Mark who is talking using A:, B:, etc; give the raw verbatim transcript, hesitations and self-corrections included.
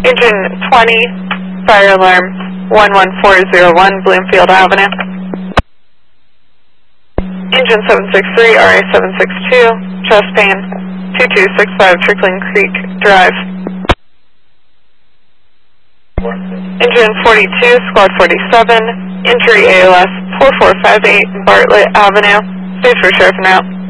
A: Engine twenty, fire alarm one one four zero one, Bloomfield Avenue. Engine seven six three, R A seven six two, chest pain, two two six five, Trickling Creek Drive. Engine forty-two, Squad forty-seven, injury A L S four four five eight, Bartlett Avenue. Stage for Sheriff now.